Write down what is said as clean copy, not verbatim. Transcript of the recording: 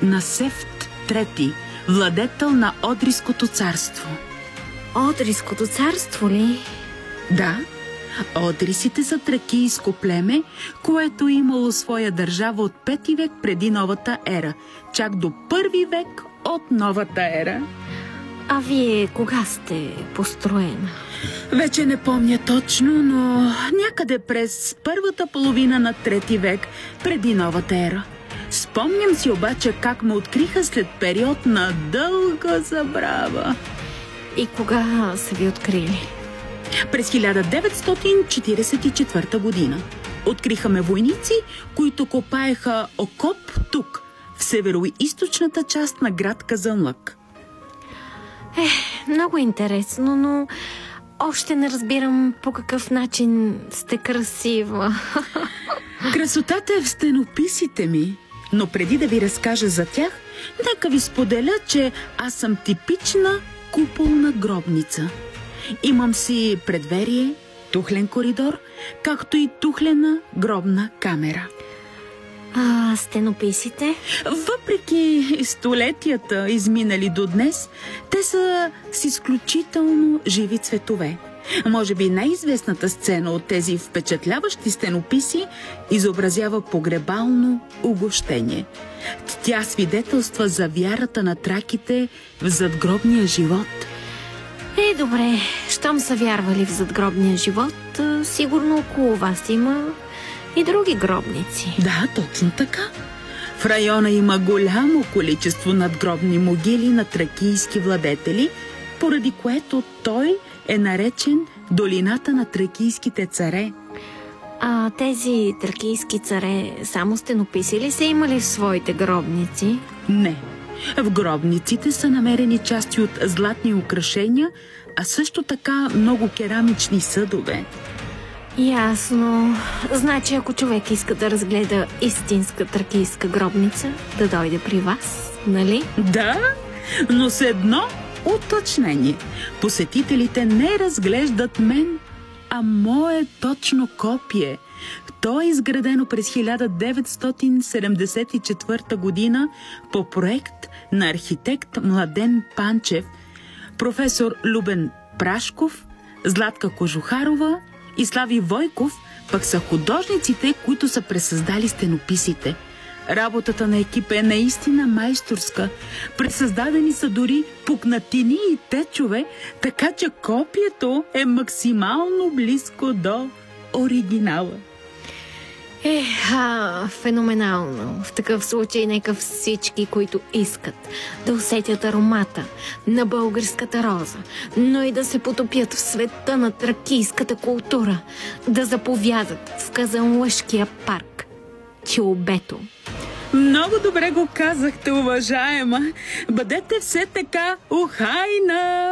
на Сефт III, владетел на Одриското царство. Одриското царство ли? Да, одрисите са тракийско племе, което имало своя държава от 5 век преди новата ера, чак до 1 век от новата ера. А вие кога сте построена? Вече не помня точно, но някъде през първата половина на 3 век преди новата ера. Спомням си обаче как ме откриха след период на дълга забрава. И кога са ви открили? През 1944 година. Откриха ме войници, които копаеха окоп тук, в североизточната част на град Казанлък. Много интересно, но още не разбирам по какъв начин сте красива. Красотата е в стенописите ми, но преди да ви разкажа за тях, нека ви споделя, че аз съм типична куполна гробница. Имам си предверие, тухлен коридор, както и тухлена гробна камера. А стенописите? Въпреки столетията, изминали до днес, те са с изключително живи цветове. Може би най-известната сцена от тези впечатляващи стенописи изобразява погребално угощение. Тя свидетелства за вярата на траките в задгробния живот. Добре, щом са вярвали в задгробния живот, сигурно около вас има и други гробници. Да, точно така. В района има голямо количество надгробни могили на тракийски владетели, поради което той е наречен Долината на тракийските царе. А тези тракийски царе само стенописи ли са имали в своите гробници? Не. В гробниците са намерени части от златни украшения, а също така много керамични съдове. Ясно. Значи, ако човек иска да разгледа истинска тракийска гробница, да дойде при вас, нали? Да, но с едно уточнение. Посетителите не разглеждат мен, а мое точно копие. То е изградено през 1974 година по проект на архитект Младен Панчев, професор Любен Прашков, Златка Кожухарова и Слави Войков пък са художниците, които са пресъздали стенописите. Работата на екипа е наистина майсторска. Пресъздадени са дори пукнатини и течове, така че копието е максимално близко до оригинала. Феноменално. В такъв случай нека всички, които искат да усетят аромата на българската роза, но и да се потопят в света на тракийската култура, да заповядат в Казанлъшкия парк Чилбето. Много добре го казахте, уважаема. Бъдете все така ухайна!